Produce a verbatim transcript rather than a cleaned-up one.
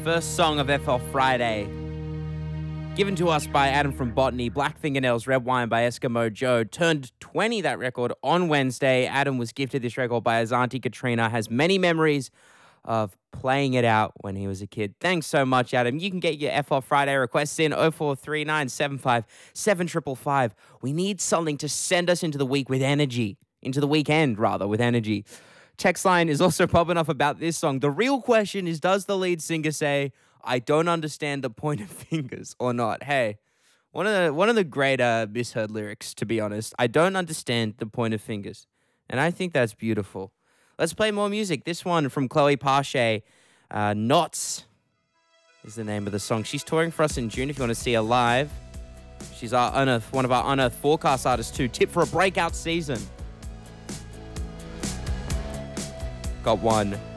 First song of F L Friday. Given to us by Adam from Botany. Black Fingernails, Red Wine by Eskimo Joe. Turned twenty, that record, on Wednesday. Adam was gifted this record by his auntie Katrina. Has many memories of playing it out when he was a kid. Thanks so much, Adam. You can get your F L Friday requests in oh four three nine seven five seven five five five. We need something to send us into the week with energy. Into the weekend, rather, with energy. Text line is also popping off about this song. The real question is, does the lead singer say, I don't understand the point of fingers or not? Hey, one of the one of the great uh, misheard lyrics, to be honest. I don't understand the point of fingers. And I think that's beautiful. Let's play more music. This one from Chloe Parche. Uh, Knots is the name of the song. She's touring for us in June if you want to see her live. She's our Unearth, one of our Unearth Forecast artists too. Tip for a breakout season. Got one.